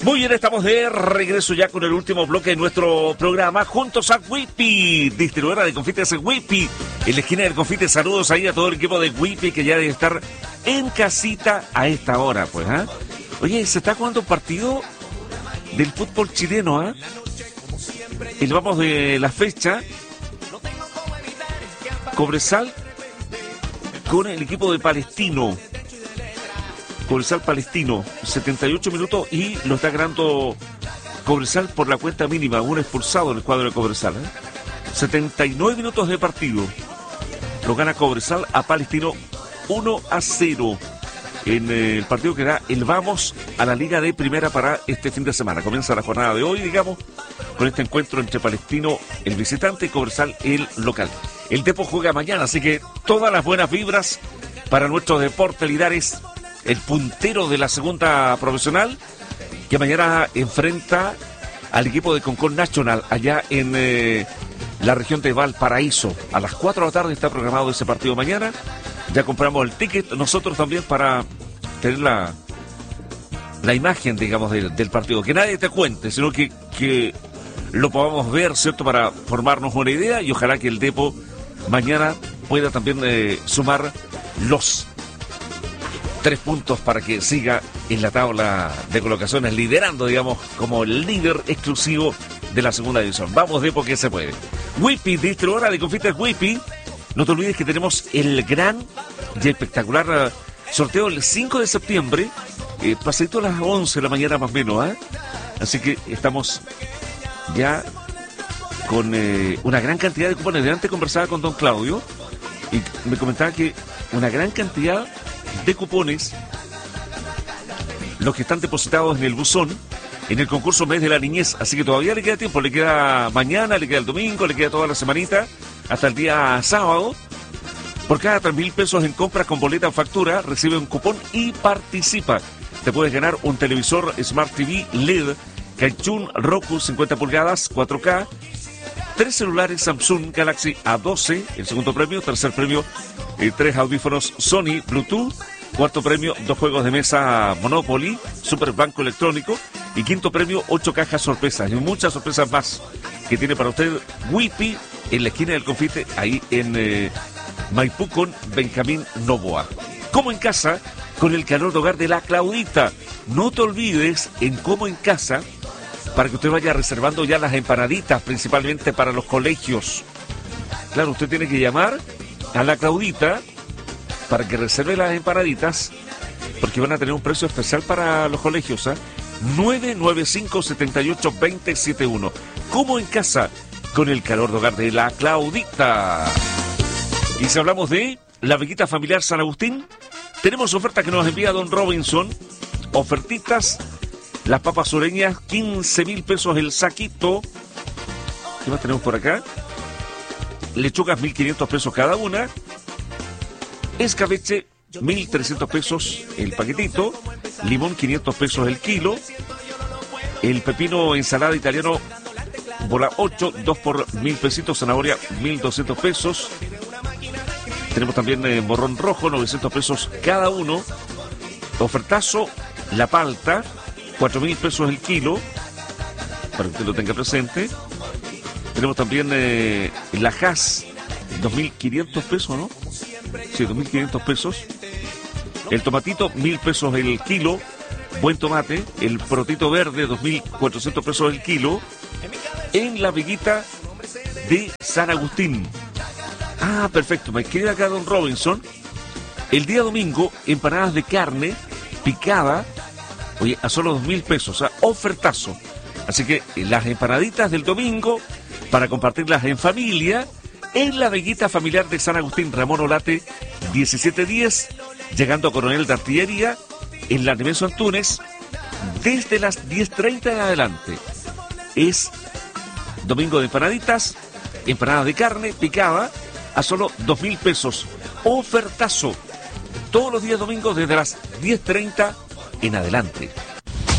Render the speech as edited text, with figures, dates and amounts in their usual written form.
Muy bien, estamos de regreso ya con el último bloque de nuestro programa, juntos a Whippy, distribuidora de confites Whippy, en la esquina del confite. Saludos ahí a todo el equipo de Whippy que ya debe estar en casita a esta hora, pues, ¿ah? Oye, se está jugando un partido del fútbol chileno, ¿ah? Y vamos de la fecha, Cobresal con el equipo de Palestino. Cobresal Palestino, 78 minutos y lo está ganando Cobresal por la cuenta mínima, un expulsado en el cuadro de Cobresal. 79 minutos de partido. Lo gana Cobresal a Palestino 1-0 en el partido que da el vamos a la Liga de Primera para este fin de semana. Comienza la jornada de hoy, digamos, con este encuentro entre Palestino, el visitante, y Cobresal, el local. El Depo juega mañana, así que todas las buenas vibras para nuestro Deportes Linares, el puntero de la segunda profesional, que mañana enfrenta al equipo de Concón Nacional allá en la región de Valparaíso. A las 4 de la tarde está programado ese partido mañana. Ya compramos el ticket nosotros también para tener la imagen, digamos, del partido. Que nadie te cuente, sino que lo podamos ver, ¿cierto? Para formarnos una idea, y ojalá que el Depo mañana pueda también sumar los 3 puntos para que siga en la tabla de colocaciones, liderando, digamos, como el líder exclusivo de la segunda división. Vamos, Depo, que se puede. Whippy, distribuidora de confites Whippy. No te olvides que tenemos el gran y espectacular sorteo el 5 de septiembre, pasadito a las 11 de la mañana más o menos, ¿eh? Así que estamos ya con una gran cantidad de cupones. De antes conversaba con don Claudio y me comentaba que una gran cantidad de cupones, los que están depositados en el buzón, en el concurso Mes de la Niñez. Así que todavía le queda tiempo, le queda mañana, le queda el domingo, le queda toda la semanita, hasta el día sábado. Por cada 3.000 pesos en compras con boleta o factura, recibe un cupón y participa. Te puedes ganar un televisor Smart TV LED Kaichun Roku 50 pulgadas 4K, 3 celulares Samsung Galaxy A12, el segundo premio. Tercer premio, 3 audífonos Sony Bluetooth. Cuarto premio, 2 juegos de mesa Monopoly Super Banco Electrónico. Y quinto premio, 8 cajas sorpresas y muchas sorpresas más que tiene para usted Whippy en la esquina del confite, ahí en Maipú con Benjamín Novoa. Como en casa, con el calor de hogar de la Claudita. No te olvides en Como en Casa, para que usted vaya reservando ya las empanaditas, principalmente para los colegios. Claro, usted tiene que llamar a la Claudita para que reserve las empanaditas, porque van a tener un precio especial para los colegios, ¿eh? 995-78-2071. Como en casa, con el calor de hogar de la Claudita. Y si hablamos de la Veguita Familiar San Agustín, tenemos oferta que nos envía don Robinson. Ofertitas, las papas sureñas, 15.000 pesos el saquito. ¿Qué más tenemos por acá? Lechugas, 1.500 pesos cada una. Escabeche, 1.300 pesos el paquetito. Limón, 500 pesos el kilo. El pepino ensalada italiano, bola 8, 2 por 1.000 pesitos. Zanahoria, 1.200 pesos. Tenemos también morrón rojo, 900 pesos cada uno. Ofertazo, la palta, 4.000 pesos el kilo, para que usted lo tenga presente. Tenemos también la Hass, 2.500 pesos, ¿no? Sí, 2.500 pesos. El tomatito, 1.000 pesos el kilo. Buen tomate. El protito verde, 2.400 pesos el kilo. En la Veguita de San Agustín. Ah, perfecto. Me queda acá don Robinson. El día domingo, empanadas de carne picada, oye, a solo 2.000 pesos. O sea, ofertazo. Así que las empanaditas del domingo, para compartirlas en familia, en la Veguita Familiar de San Agustín, Ramón Olate, 1710, llegando a Coronel de Artillería, en la Nemesio Antunes, desde las 10:30 en adelante. Es domingo de empanaditas, empanadas de carne picada, a solo 2.000 pesos. Ofertazo. Todos los días domingos desde las 10:30 en adelante.